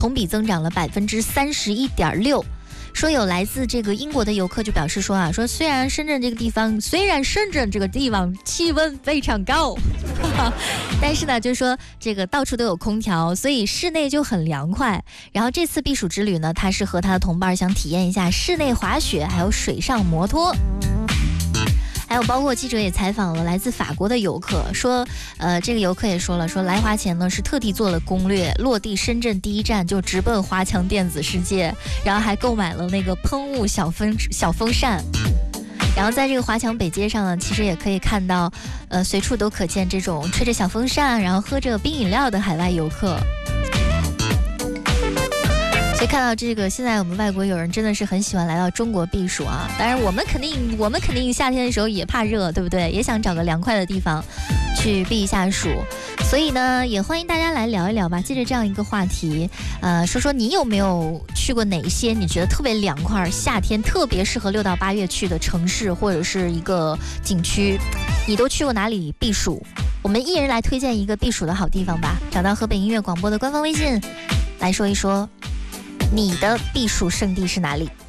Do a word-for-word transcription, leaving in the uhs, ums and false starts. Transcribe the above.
同比增长了百分之三十一点六。说有来自这个英国的游客就表示说啊，说虽然深圳这个地方，虽然深圳这个地方气温非常高，但是呢，就是说这个到处都有空调，所以室内就很凉快。然后这次避暑之旅呢，他是和他的同伴想体验一下室内滑雪，还有水上摩托。还有包括记者也采访了来自法国的游客，说，呃，这个游客也说了，说来华前呢是特地做了攻略，落地深圳第一站就直奔华强电子世界，然后还购买了那个喷雾小风小风扇。然后在这个华强北街上呢，其实也可以看到，呃，随处都可见这种吹着小风扇，然后喝着冰饮料的海外游客。所以看到这个，现在我们外国友人真的是很喜欢来到中国避暑啊。当然，我们肯定我们肯定夏天的时候也怕热，对不对？也想找个凉快的地方去避一下暑。所以呢，也欢迎大家来聊一聊吧。借着这样一个话题，呃，说说你有没有去过哪一些你觉得特别凉快、夏天特别适合六到八月去的城市或者是一个景区？你都去过哪里避暑？我们一人来推荐一个避暑的好地方吧。找到河北音乐广播的官方微信来说一说。你的避暑胜地是哪里？